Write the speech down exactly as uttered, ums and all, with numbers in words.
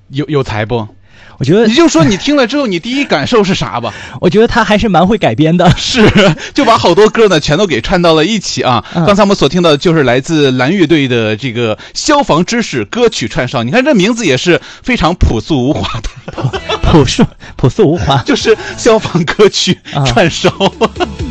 有有才不？ 我觉得你就说你听了之后你第一感受是啥吧？ 我觉得他还是蛮会改编的， 是就把好多歌呢全都给串到了一起啊。嗯、刚才我们所听到的就是来自蓝乐队的这个消防知识歌曲串烧，你看这名字也是非常朴素无华的， 朴素朴素无华， 就是消防歌曲串烧。啊